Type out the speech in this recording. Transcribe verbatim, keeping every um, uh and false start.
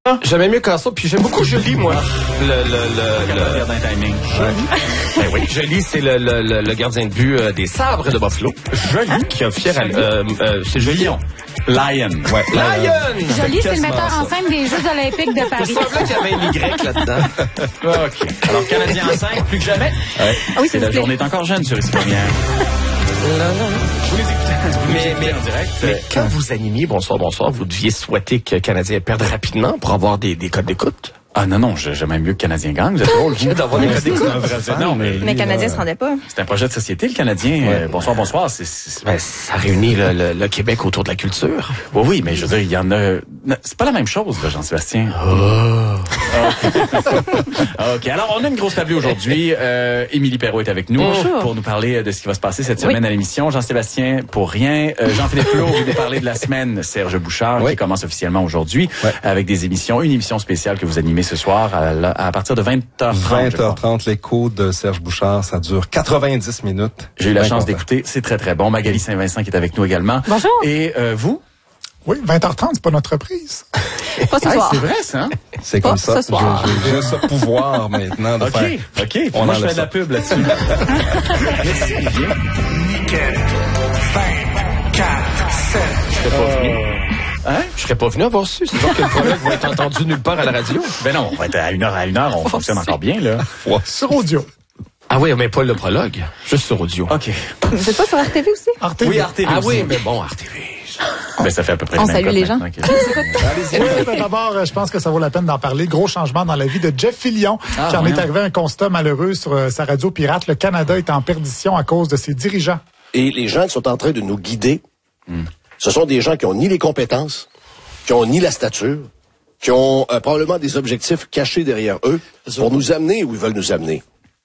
Ah. J'aimais mieux quand ça. Puis j'aime beaucoup Joly, moi. Le, le, le, le... gardien timing. Ben oui, Joly, c'est le, le, le, le gardien de but euh, des Sabres de Buffalo. Joly, qui a fier à... Euh, euh, c'est Joly. Lion. Lion. Ouais. Lion! Joly, c'est le metteur en scène des Jeux olympiques de Paris. Il semblait qu'il y avait un Y là-dedans. OK. Alors, Canadien en cinq, plus que jamais. Ouais. Ah oui, c'est la journée est encore jeune sur ici première. Vous les écoutez, vous mais, les mais, en direct. Mais quand vous animiez Bonsoir, bonsoir, vous deviez souhaiter que Canadien perde rapidement pour avoir des, des codes d'écoute? Ah non, non, j'aime même mieux que Canadien Gang. Vous êtes drôle. D'avoir des codes d'écoute. Non, mais... Mais Canadien se rendait pas. C'est un projet de société, le Canadien. Ouais. Bonsoir, bonsoir. C'est, c'est... Ben, ça réunit le, le, le Québec autour de la culture. Oui, oui, mais je veux dire, il y en a... C'est pas la même chose, là, Jean-Sébastien. Oh. OK. Alors, on a une grosse table aujourd'hui. Euh, Émilie Perrault est avec nous Bonjour. pour nous parler de ce qui va se passer cette semaine oui. à l'émission. Jean-Sébastien, pour rien. Euh, Jean-Philippe Lowe, vous nous parler de la semaine Serge Bouchard, oui. qui commence officiellement aujourd'hui, ouais. avec des émissions, une émission spéciale que vous animez ce soir à, la, à partir de vingt heures trente. vingt heures trente, l'écho de Serge Bouchard, ça dure quatre-vingt-dix minutes. J'ai eu la chance d'écouter, c'est très très bon. Magali Saint-Vincent qui est avec nous également. Bonjour. Et euh, vous? Oui, vingt heures trente, c'est pas notre reprise. Pas ce hey, soir. C'est vrai, ça? Hein? C'est pas comme ça. Ce soir. J'ai, j'ai ce pouvoir maintenant de OK, faire... OK. On moi, je fais de la pub là-dessus. Merci, Olivier. Nickel. vingt, quatre, sept. Je serais pas venu. Hein? Je serais pas venu avoir su. C'est donc que le prologue va être entendu nulle part à la radio. Ben non, on va être à une heure à une heure, on oh, fonctionne si. encore bien, là. Ouais. Sur audio. Ah oui, mais pas le prologue. Juste sur audio. OK. Vous êtes pas sur R T V aussi? R T V. Oui, R T V Ah aussi. oui, mais bon, R T V. Ben, ça fait à peu près On le même salue les gens. Que... Oui, ben d'abord, je pense que ça vaut la peine d'en parler. Gros changement dans la vie de Jeff Fillion, ah, qui en ouais. est arrivé à un constat malheureux sur euh, sa radio pirate. Le Canada est en perdition à cause de ses dirigeants. Et les gens qui sont en train de nous guider, mm. ce sont des gens qui ont ni les compétences, qui ont ni la stature, qui ont euh, probablement des objectifs cachés derrière eux pour nous amener où ils veulent nous amener.